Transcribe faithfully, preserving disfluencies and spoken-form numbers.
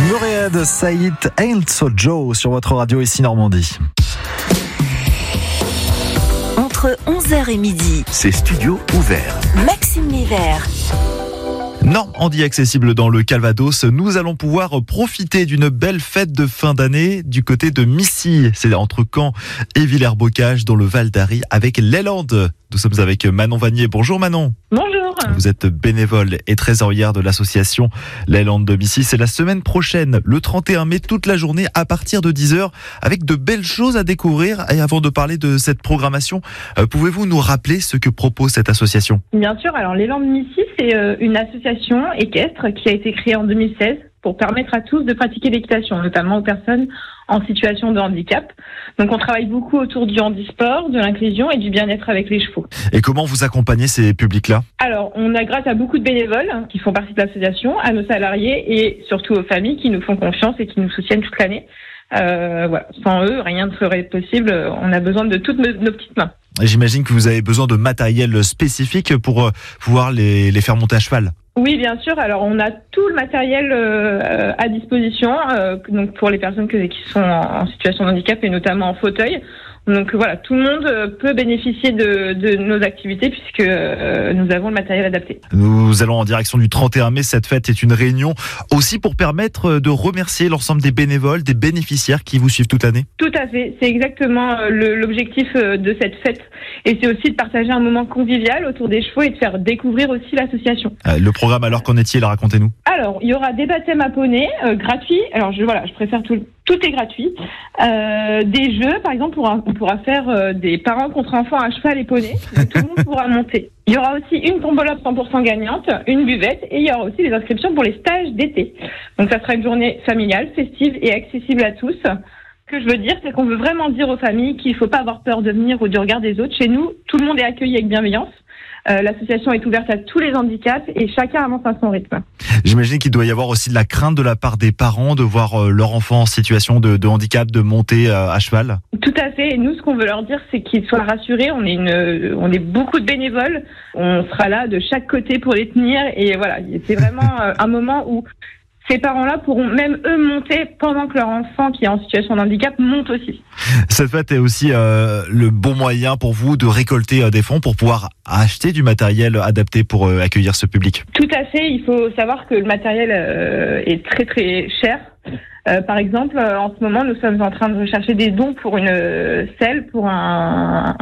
Murray Saïd Ain't So Joe sur votre radio ici Normandie. Entre onze heures et midi, c'est Studio Ouvert. Maxime Lévert. Normandie accessible dans le Calvados, nous allons pouvoir profiter d'une belle fête de fin d'année du côté de Missy. C'est entre Caen et Villers-Bocage dans le Val d'Arry avec Leyland. Nous sommes avec Manon Vanier. Bonjour Manon. Bonjour. Vous êtes bénévole et trésorière de l'association Leyland de Missy. C'est la semaine prochaine, le trente et un mai, toute la journée à partir de dix heures, avec de belles choses à découvrir. Et avant de parler de cette programmation, euh, pouvez-vous nous rappeler ce que propose cette association ? Bien sûr, alors Leyland de Missy, c'est euh, une association équestre qui a été créée en deux mille seize pour permettre à tous de pratiquer l'équitation, notamment aux personnes en situation de handicap. Donc on travaille beaucoup autour du handisport, de l'inclusion et du bien-être avec les chevaux. Et comment vous accompagnez ces publics-là ? Alors on a grâce à beaucoup de bénévoles qui font partie de l'association, à nos salariés et surtout aux familles qui nous font confiance et qui nous soutiennent toute l'année. Euh, voilà. Sans eux, rien ne serait possible. On a besoin de toutes nos, nos petites mains. Et j'imagine que vous avez besoin de matériel spécifique pour euh, pouvoir les, les faire monter à cheval. Oui, bien sûr. Alors, on a tout le matériel euh, à disposition, euh, donc pour les personnes que, qui sont en, en situation de handicap et notamment en fauteuil. Donc voilà, tout le monde peut bénéficier de, de nos activités puisque euh, nous avons le matériel adapté. Nous allons en direction du trente et un mai. Cette fête est une réunion aussi pour permettre de remercier l'ensemble des bénévoles, des bénéficiaires qui vous suivent toute l'année. Tout à fait. C'est exactement le, l'objectif de cette fête. Et c'est aussi de partager un moment convivial autour des chevaux et de faire découvrir aussi l'association. Le programme, alors, qu'en est-il ? Racontez-nous. Alors, il y aura des baptêmes à poney euh, gratuits. Alors, je, voilà, je préfère tout, tout est gratuit. Euh, des jeux, par exemple, pour un, on pourra faire euh, des parents contre enfants à cheval et poney. Tout le monde pourra monter. Il y aura aussi une tombola cent pour cent gagnante, une buvette et il y aura aussi des inscriptions pour les stages d'été. Donc, ça sera une journée familiale, festive et accessible à tous. Ce que je veux dire, c'est qu'on veut vraiment dire aux familles qu'il ne faut pas avoir peur de venir ou du regard des autres. Chez nous, tout le monde est accueilli avec bienveillance. Euh, l'association est ouverte à tous les handicaps et chacun avance à son rythme. J'imagine qu'il doit y avoir aussi de la crainte de la part des parents de voir euh, leur enfant en situation de, de handicap, de monter euh, à cheval. Tout à fait. Et nous, ce qu'on veut leur dire, c'est qu'ils soient rassurés. On est, une, on est beaucoup de bénévoles. On sera là de chaque côté pour les tenir. Et voilà, c'est vraiment euh, un moment où ces parents-là pourront même eux monter pendant que leur enfant qui est en situation de handicap monte aussi. Cette fête est aussi euh, le bon moyen pour vous de récolter euh, des fonds pour pouvoir acheter du matériel adapté pour euh, accueillir ce public. Tout à fait. Il faut savoir que le matériel euh, est très très cher. Euh, par exemple, en ce moment, nous sommes en train de rechercher des dons pour une euh, selle, pour un